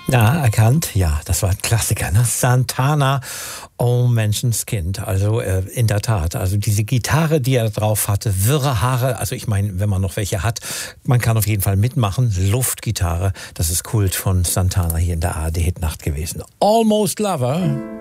Ja, erkannt. Ja, das war ein Klassiker, ne? Santana, Oh Menschenskind. Also in der Tat, also diese Gitarre, die er drauf hatte, wirre Haare. Also ich meine, wenn man noch welche hat, man kann auf jeden Fall mitmachen. Luftgitarre, das ist Kult von Santana hier in der ARD Hitnacht gewesen. Almost Lover.